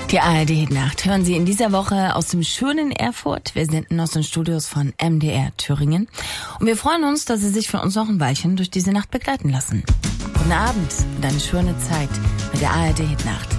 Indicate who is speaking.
Speaker 1: Die ARD-Nacht hören Sie in dieser Woche aus dem schönen Erfurt. Wir senden aus den Studios von MDR Thüringen. Und wir freuen uns, dass Sie sich für uns noch ein Weilchen durch diese Nacht begleiten lassen. Guten Abend und eine schöne Zeit mit der ARD-Nacht.